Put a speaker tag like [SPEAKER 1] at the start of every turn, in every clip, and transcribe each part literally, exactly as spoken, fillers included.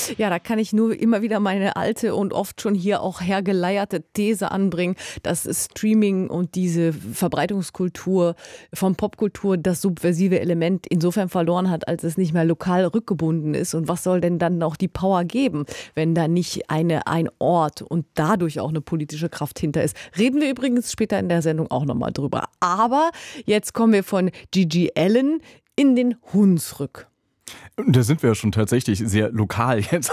[SPEAKER 1] Ja, da kann ich nur immer wieder meine alte und oft schon hier auch hergeleierte These anbringen, dass Streaming und diese Verbreitungskultur von Popkultur das subversive Element insofern verloren hat, als es nicht mehr lokal rückgebunden ist. Und was soll denn dann noch die Power geben, wenn da nicht eine, ein Ort und dadurch auch eine politische Kraft hinter ist? Reden wir übrigens später in der Sendung auch nochmal drüber. Aber jetzt kommen wir von Gigi Allen in den Hunsrück.
[SPEAKER 2] Da sind wir ja schon tatsächlich sehr lokal jetzt.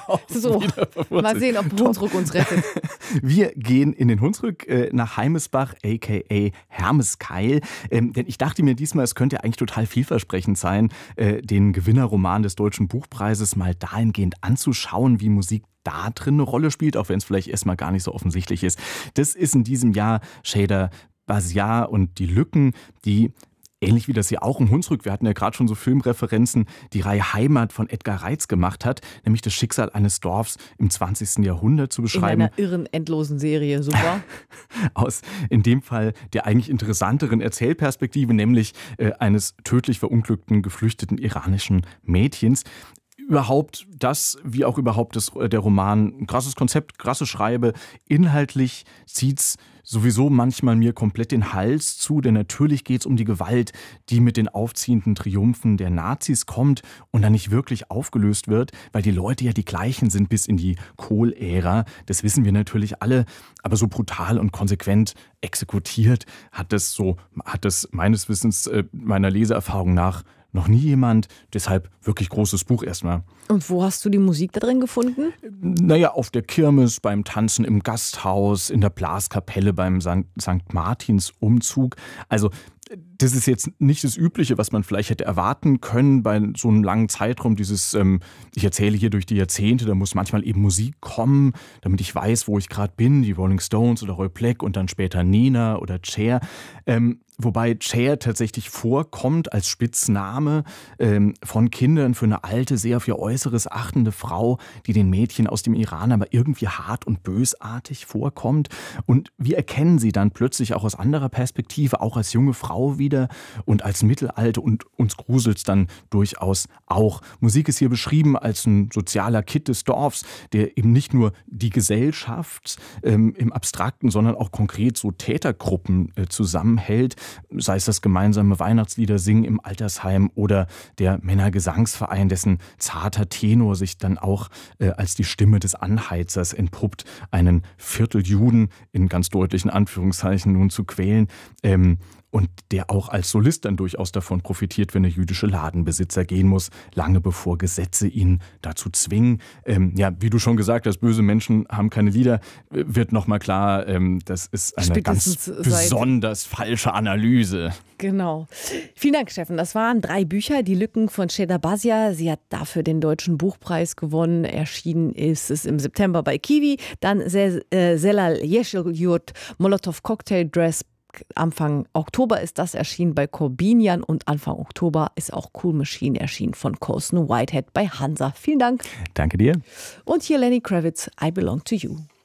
[SPEAKER 1] So, mal sehen, ob Hunsrück uns rettet.
[SPEAKER 2] Wir gehen in den Hunsrück äh, nach Heimesbach, aka Hermeskeil. Ähm, denn ich dachte mir diesmal, es könnte ja eigentlich total vielversprechend sein, äh, den Gewinnerroman des Deutschen Buchpreises mal dahingehend anzuschauen, wie Musik da drin eine Rolle spielt, auch wenn es vielleicht erstmal gar nicht so offensichtlich ist. Das ist in diesem Jahr Cheda Basiar und die Lücken, die ähnlich wie das hier auch im Hunsrück, wir hatten ja gerade schon so Filmreferenzen, die Reihe Heimat von Edgar Reitz gemacht hat, nämlich das Schicksal eines Dorfs im zwanzigsten Jahrhundert zu beschreiben.
[SPEAKER 1] In einer irren, endlosen Serie, super.
[SPEAKER 2] Aus in dem Fall der eigentlich interessanteren Erzählperspektive, nämlich äh, eines tödlich verunglückten, geflüchteten iranischen Mädchens. Überhaupt das, wie auch überhaupt das, der Roman, ein krasses Konzept, krasse Schreibe. Inhaltlich zieht's sowieso manchmal mir komplett den Hals zu, denn natürlich geht's um die Gewalt, die mit den aufziehenden Triumphen der Nazis kommt und dann nicht wirklich aufgelöst wird, weil die Leute ja die gleichen sind bis in die Kohl-Ära. Das wissen wir natürlich alle, aber so brutal und konsequent exekutiert hat das so, hat das meines Wissens, meiner Leseerfahrung nach noch nie jemand, deshalb wirklich großes Buch erstmal.
[SPEAKER 1] Und wo hast du die Musik da drin gefunden?
[SPEAKER 2] Naja, auf der Kirmes, beim Tanzen im Gasthaus, in der Blaskapelle, beim Sankt Martins Umzug. Also das ist jetzt nicht das Übliche, was man vielleicht hätte erwarten können bei so einem langen Zeitraum. Dieses, ähm, ich erzähle hier durch die Jahrzehnte, da muss manchmal eben Musik kommen, damit ich weiß, wo ich gerade bin, die Rolling Stones oder Roy Black und dann später Nena oder Cher. Ähm, wobei Cher tatsächlich vorkommt als Spitzname ähm, von Kindern für eine alte, sehr auf ihr Äußeres achtende Frau, die den Mädchen aus dem Iran aber irgendwie hart und bösartig vorkommt. Und wir erkennen sie dann plötzlich auch aus anderer Perspektive, auch als junge Frau wieder und als Mittelalte, und uns gruselt's dann durchaus auch. Musik ist hier beschrieben als ein sozialer Kitt des Dorfs, der eben nicht nur die Gesellschaft ähm, im Abstrakten, sondern auch konkret so Tätergruppen äh, zusammenhält, sei es das gemeinsame Weihnachtslieder singen im Altersheim oder der Männergesangsverein, dessen zarter Tenor sich dann auch äh, als die Stimme des Anheizers entpuppt, einen Vierteljuden in ganz deutlichen Anführungszeichen nun zu quälen. Ähm, Und der auch als Solist dann durchaus davon profitiert, wenn der jüdische Ladenbesitzer gehen muss, lange bevor Gesetze ihn dazu zwingen. Ähm, ja, wie du schon gesagt hast, böse Menschen haben keine Lieder, wird nochmal klar, ähm, das ist eine Spätestens ganz besonders falsche Analyse.
[SPEAKER 1] Genau. Vielen Dank, Steffen. Das waren drei Bücher, die Lücken von Cheda Basiar. Sie hat dafür den Deutschen Buchpreis gewonnen. Erschienen ist es im September bei Kiwi. Dann Selal Yeşilyurt, Molotov Cocktail Dress. Anfang Oktober ist das erschienen bei Corbinian und Anfang Oktober ist auch Cool Machine erschienen von Colson Whitehead bei Hansa. Vielen Dank.
[SPEAKER 2] Danke dir.
[SPEAKER 1] Und hier Lenny Kravitz, I Belong to You.